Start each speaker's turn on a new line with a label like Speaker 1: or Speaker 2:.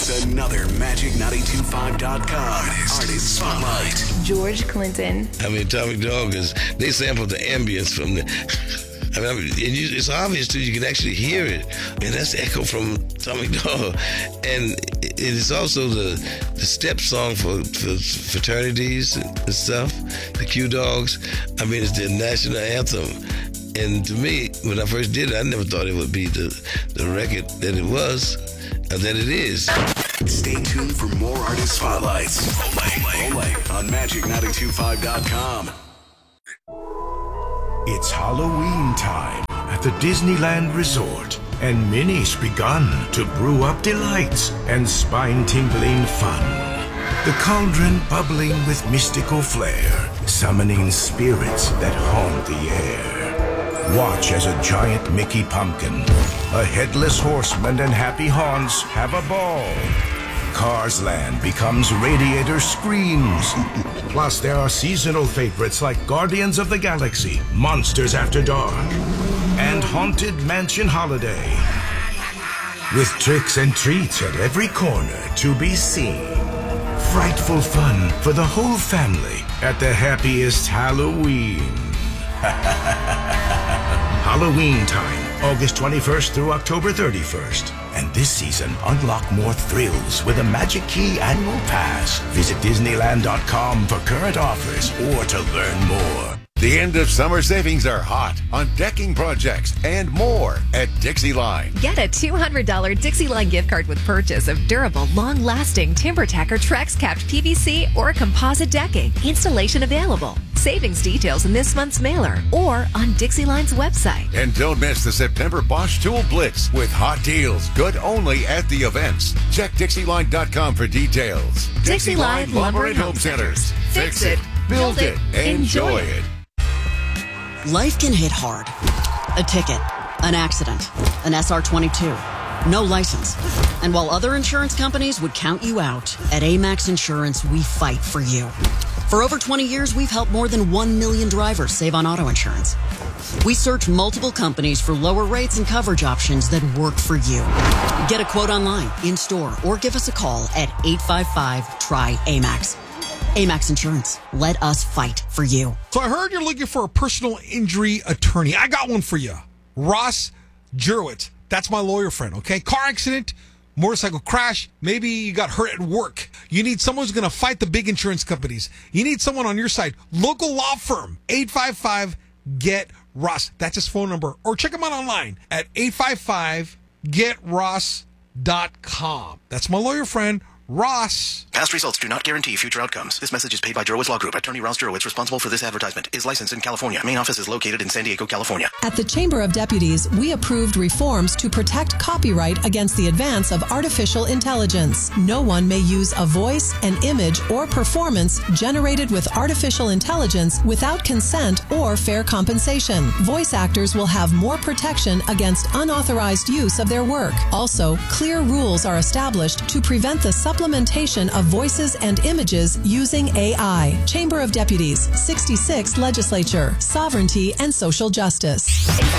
Speaker 1: It's another Magic925.com Artist Spotlight.
Speaker 2: George Clinton.
Speaker 3: I mean, Atomic Dog they sampled the ambience from the. It's obvious too. You can actually hear it, and that's the echo from Atomic Dog. And it is also the step song for fraternities and stuff. The Q Dogs. I mean, it's their national anthem. And to me, when I first did it, I never thought it would be the record that it was, or that it is.
Speaker 1: Stay tuned for more Artist Spotlights. Only on Magic925.com.
Speaker 4: It's Halloween time at the Disneyland Resort, and Minnie's begun to brew up delights and spine-tingling fun. The cauldron bubbling with mystical flair, summoning spirits that haunt the air. Watch as a giant Mickey pumpkin, a headless horseman, and happy haunts have a ball. Cars Land becomes Radiator Screams. Plus, there are seasonal favorites like Guardians of the Galaxy, Monsters After Dark, and Haunted Mansion Holiday. With tricks and treats at every corner to be seen. Frightful fun for the whole family at the happiest Halloween. Halloween time, August 21st through October 31st. And this season, unlock more thrills with a Magic Key Annual Pass. Visit Disneyland.com for current offers or to learn more.
Speaker 5: The end of summer savings are hot on decking projects and more at Dixie Line.
Speaker 6: Get a $200 Dixie Line gift card with purchase of durable, long-lasting TimberTech or Trex capped PVC or composite decking. Installation available. Savings details in this month's mailer or on Dixie Line's website.
Speaker 5: And don't miss the September Bosch Tool Blitz with hot deals, good only at the events. Check DixieLine.com for details.
Speaker 6: Dixie Line Lumber and Home Centers. Fix it, build it, enjoy it.
Speaker 7: Life can hit hard. A ticket, an accident, an SR22, no license. And while other insurance companies would count you out, at Amax Insurance, we fight for you. For over 20 years, we've helped more than 1 million drivers save on auto insurance. We search multiple companies for lower rates and coverage options that work for you. Get a quote online, in-store, or give us a call at 855-TRY-AMAX. Amax Insurance. Let us fight for you.
Speaker 8: So I heard you're looking for a personal injury attorney. I got one for you. Ross Jurowitz. That's my lawyer friend, okay? Car accident, motorcycle crash, maybe you got hurt at work. You need someone who's going to fight the big insurance companies. You need someone on your side. Local law firm, 855-GET-ROSS. That's his phone number. Or check him out online at 855-GET-ROSS.com. That's my lawyer friend, Ross.
Speaker 9: Past results do not guarantee future outcomes. This message is paid by Jurowitz Law Group. Attorney Ross Jurowitz, responsible for this advertisement, is licensed in California. Main office is located in San Diego, California.
Speaker 10: At the Chamber of Deputies, we approved reforms to protect copyright against the advance of artificial intelligence. No one may use a voice, an image, or performance generated with artificial intelligence without consent or fair compensation. Voice actors will have more protection against unauthorized use of their work. Also, clear rules are established to prevent the supplementation of voices and images using AI. Chamber of Deputies, 66 Legislature, Sovereignty and Social Justice.